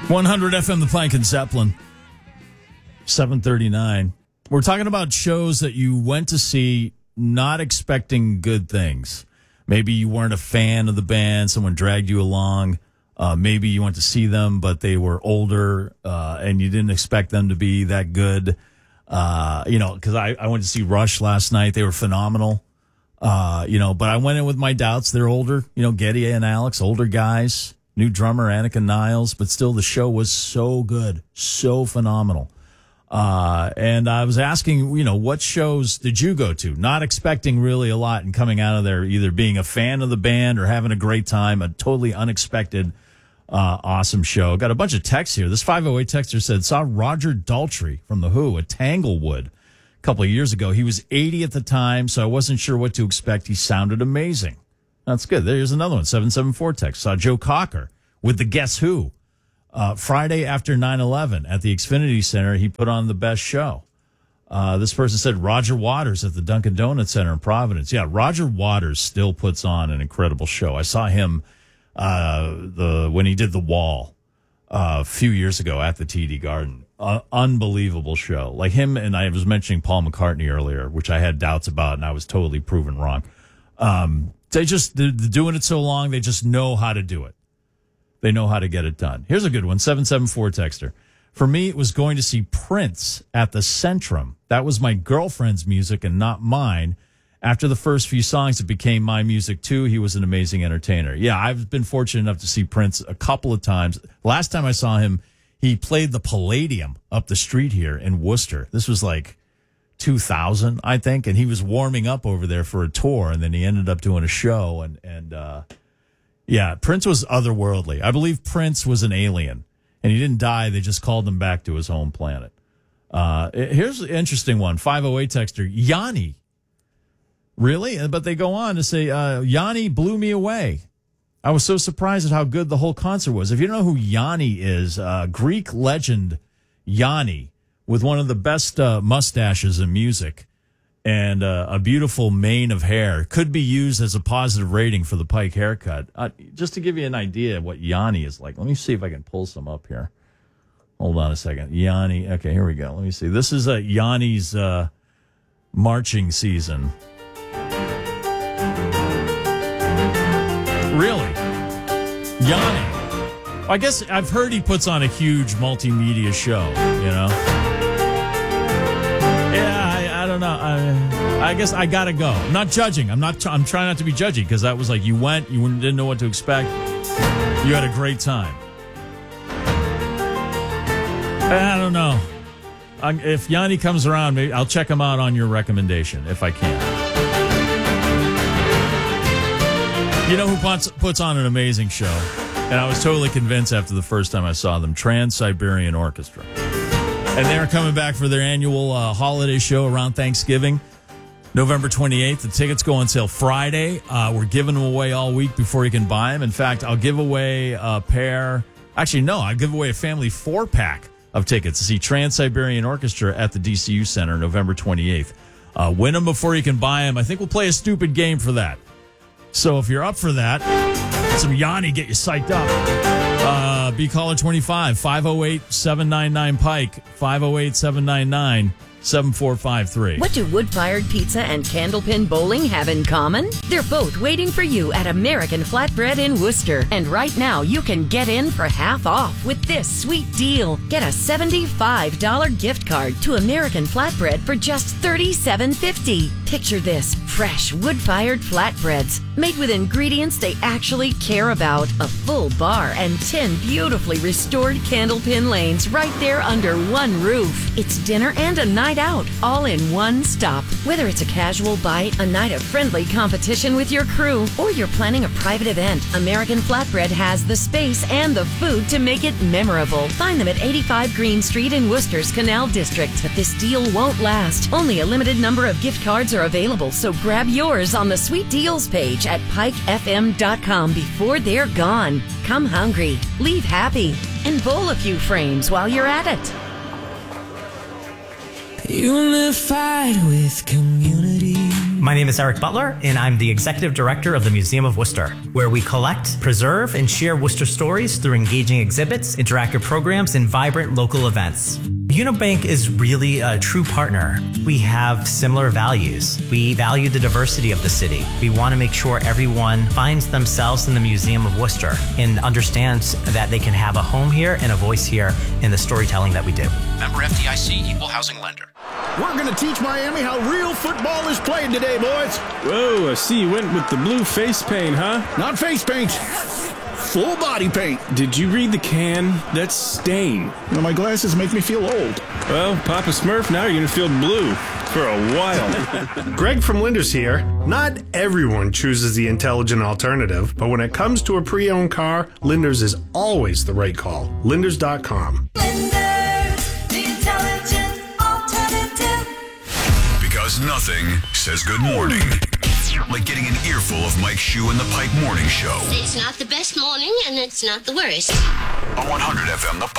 100 FM, the Plank and Zeppelin, 739. We're talking about shows that you went to see not expecting good things. Maybe you weren't a fan of the band. Someone dragged you along. Maybe you went to see them, but they were older, and you didn't expect them to be that good. Because I went to see Rush last night. They were phenomenal. But I went in with my doubts. They're older, Geddy and Alex, older guys, new drummer, Annika Niles, but still the show was so good, so phenomenal. And I was asking, what shows did you go to? Not expecting really a lot and coming out of there either being a fan of the band or having a great time, a totally unexpected, awesome show. Got a bunch of texts here. This 508 texter said, saw Roger Daltrey from The Who at Tanglewood a couple of years ago. He was 80 at the time, so I wasn't sure what to expect. He sounded amazing. That's good. There's another one, 774 text. Saw Joe Cocker with the Guess Who. Friday after 9/11 at the Xfinity Center, he put on the best show. This person said Roger Waters at the Dunkin' Donuts Center in Providence. Yeah, Roger Waters still puts on an incredible show. I saw him when he did The Wall a few years ago at the TD Garden. Unbelievable show. Like him, and I was mentioning Paul McCartney earlier, which I had doubts about, and I was totally proven wrong. They're doing it so long, they just know how to do it. They know how to get it done. Here's a good one, 774 texter. For me, it was going to see Prince at the Centrum. That was my girlfriend's music and not mine. After the first few songs, it became my music too. He was an amazing entertainer. Yeah, I've been fortunate enough to see Prince a couple of times. Last time I saw him, he played the Palladium up the street here in Worcester. This was like 2000, I think, and he was warming up over there for a tour, and then he ended up doing a show, yeah, Prince was otherworldly. I believe Prince was an alien, and he didn't die. They just called him back to his home planet. Here's an interesting one. 508 texter, Yanni. Really? But they go on to say, Yanni blew me away. I was so surprised at how good the whole concert was. If you don't know who Yanni is, Greek legend Yanni, with one of the best mustaches in music and a beautiful mane of hair, could be used as a positive rating for the Pike haircut. Just to give you an idea of what Yanni is like, let me see if I can pull some up here. Hold on a second. Yanni. Okay, here we go. Let me see. This is Yanni's marching season. Really? Yanni. I guess I've heard he puts on a huge multimedia show, Yeah, I don't know. I guess I gotta go. I'm not judging. I'm trying not to be judgy, because that was like you went, you didn't know what to expect. You had a great time. I don't know. If Yanni comes around, maybe I'll check him out on your recommendation if I can. You know who puts on an amazing show? And I was totally convinced after the first time I saw them, Trans-Siberian Orchestra. And they're coming back for their annual holiday show around Thanksgiving, November 28th. The tickets go on sale Friday. We're giving them away all week before you can buy them. In fact, I'll give away a pair. Actually, no, I'll give away a family 4-pack of tickets to see Trans-Siberian Orchestra at the DCU Center, November 28th. Win them before you can buy them. I think we'll play a stupid game for that. So if you're up for that, some Yanni, get you psyched up. Be caller 25, 508-799-PIKE, 508-799-7453. What do wood-fired pizza and candlepin bowling have in common? They're both waiting for you at American Flatbread in Worcester. And right now, you can get in for half off with this sweet deal. Get a $75 gift card to American Flatbread for just $37.50. Picture this, fresh wood-fired flatbreads made with ingredients they actually care about. A full bar and 10 beautifully restored candlepin lanes right there under one roof. It's dinner and a night out, all in one stop. Whether it's a casual bite, a night of friendly competition with your crew, or you're planning a private event, American Flatbread has the space and the food to make it memorable. Find them at 85 Green Street in Worcester's Canal District. But this deal won't last. Only a limited number of gift cards are available, so grab yours on the Sweet Deals page at pikefm.com before they're gone. Come hungry, leave happy, and bowl a few frames while you're at it. Unified with community. My name is Eric Butler, and I'm the Executive Director of the Museum of Worcester, where we collect, preserve, and share Worcester stories through engaging exhibits, interactive programs, and vibrant local events. Unibank is really a true partner. We have similar values. We value the diversity of the city. We want to make sure everyone finds themselves in the Museum of Worcester and understands that they can have a home here and a voice here in the storytelling that we do. Member FDIC, Equal Housing Lender. We're going to teach Miami how real football is played today, boys. Whoa, I see you went with the blue face paint, huh? Not face paint. Full body paint. Did you read the can? That's stain. Well, my glasses make me feel old. Well, Papa Smurf, now you're going to feel blue for a while. Greg from Linders here. Not everyone chooses the intelligent alternative, but when it comes to a pre-owned car, Linders is always the right call. Linders.com. Linders, the intelligent alternative. Because nothing says good morning like getting an earful of Mike Shue and the Pipe Morning Show. It's not the best morning, and it's not the worst. On 100 FM, the